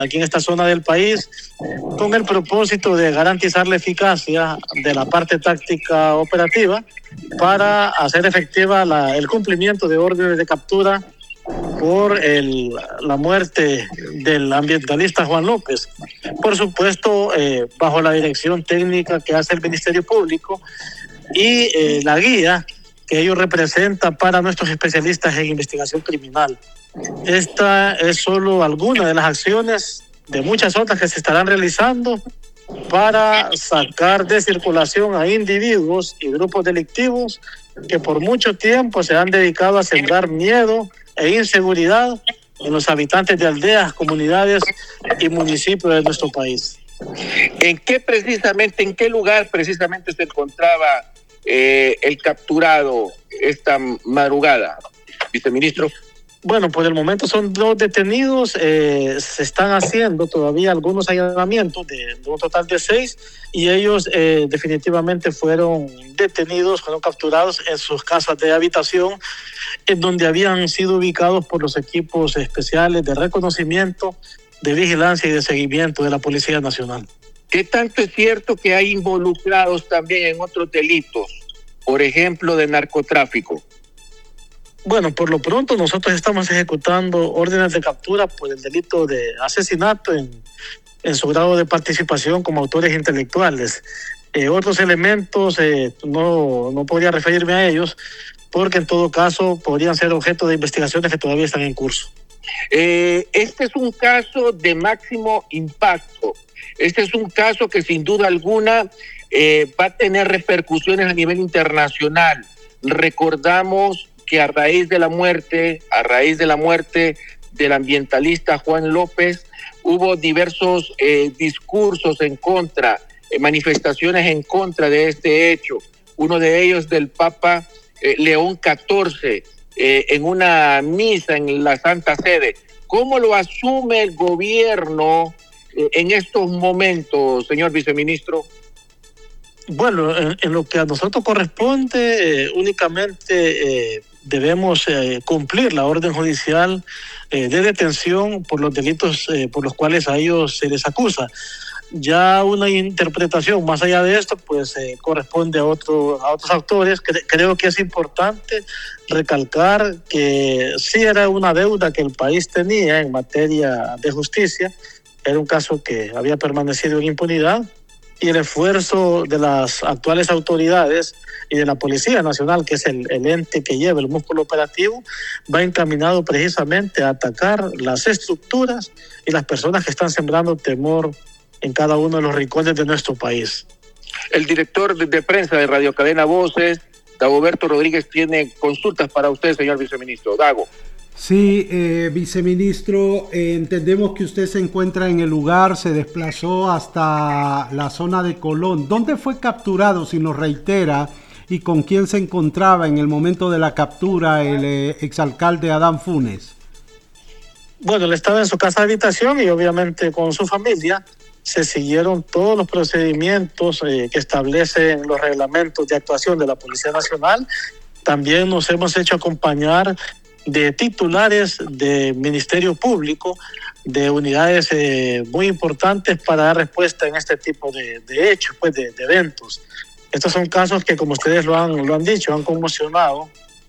aquí en esta zona del país, con el propósito de garantizar la eficacia de la parte táctica operativa para hacer efectiva el cumplimiento de órdenes de captura por la muerte del ambientalista Juan López. Por supuesto, bajo la dirección técnica que hace el Ministerio Público y la guía que ellos representan para nuestros especialistas en investigación criminal. Esta es solo alguna de las acciones de muchas otras que se estarán realizando para sacar de circulación a individuos y grupos delictivos que por mucho tiempo se han dedicado a sembrar miedo e inseguridad en los habitantes de aldeas, comunidades y municipios de nuestro país. ¿En qué lugar precisamente se encontraba el capturado esta madrugada, viceministro? Bueno, por el momento son 2 detenidos, se están haciendo todavía algunos allanamientos de un total de 6 y ellos definitivamente fueron detenidos, fueron capturados en sus casas de habitación, en donde habían sido ubicados por los equipos especiales de reconocimiento, de vigilancia y de seguimiento de la Policía Nacional. ¿Qué tanto es cierto que hay involucrados también en otros delitos, por ejemplo, de narcotráfico? Bueno, por lo pronto nosotros estamos ejecutando órdenes de captura por el delito de asesinato en su grado de participación como autores intelectuales. Otros elementos no podría referirme a ellos porque en todo caso podrían ser objeto de investigaciones que todavía están en curso. Este es un caso de máximo impacto. Este es un caso que sin duda alguna va a tener repercusiones a nivel internacional. Recordamos que a raíz de la muerte del ambientalista Juan López, hubo diversos discursos en contra, manifestaciones en contra de este hecho. Uno de ellos del Papa León XIV, en una misa en la Santa Sede. ¿Cómo lo asume el gobierno en estos momentos, señor viceministro? Bueno, en lo que a nosotros corresponde, únicamente debemos cumplir la orden judicial de detención por los delitos por los cuales a ellos se les acusa. Ya una interpretación más allá de esto, pues corresponde a otros autores. Creo que es importante recalcar que sí era una deuda que el país tenía en materia de justicia. Era un caso que había permanecido en impunidad y el esfuerzo de las actuales autoridades y de la Policía Nacional, que es el ente que lleva el músculo operativo, va encaminado precisamente a atacar las estructuras y las personas que están sembrando temor en cada uno de los rincones de nuestro país. El director de prensa de Radio Cadena Voces, Dagoberto Rodríguez, tiene consultas para usted, señor viceministro. Dago. Sí, viceministro, entendemos que usted se encuentra en el lugar, se desplazó hasta la zona de Colón. ¿Dónde fue capturado, si nos reitera, y con quién se encontraba en el momento de la captura el exalcalde Adán Funes? Bueno, él estaba en su casa de habitación y obviamente con su familia. Se siguieron todos los procedimientos que establecen los reglamentos de actuación de la Policía Nacional. También nos hemos hecho acompañar de titulares de Ministerio Público, de unidades muy importantes para dar respuesta en este tipo de hechos, pues de eventos. Estos son casos que, como ustedes lo han dicho, han conmocionado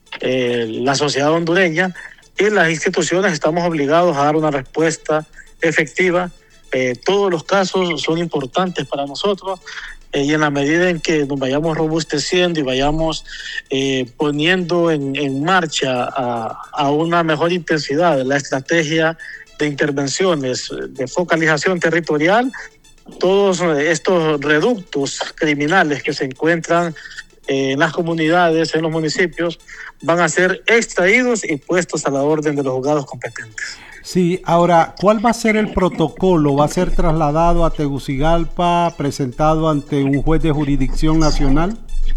la sociedad hondureña y las instituciones estamos obligados a dar una respuesta efectiva. Todos los casos son importantes para nosotros y en la medida en que nos vayamos robusteciendo y vayamos poniendo en marcha a una mejor intensidad la estrategia de intervenciones de focalización territorial, todos estos reductos criminales que se encuentran en las comunidades, en los municipios, van a ser extraídos y puestos a la orden de los juzgados competentes. Sí, ahora, ¿cuál va a ser el protocolo? ¿Va a ser trasladado a Tegucigalpa, presentado ante un juez de jurisdicción nacional?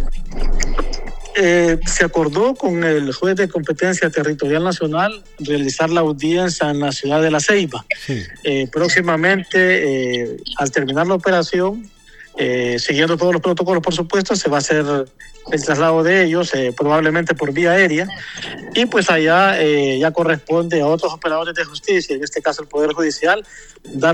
Se acordó con el juez de competencia territorial nacional realizar la audiencia en la ciudad de La Ceiba. Sí. Próximamente, al terminar la operación, siguiendo todos los protocolos, por supuesto, se va a hacer el traslado de ellos, probablemente por vía aérea, y pues allá ya corresponde a otros operadores de justicia, en este caso el Poder Judicial, dar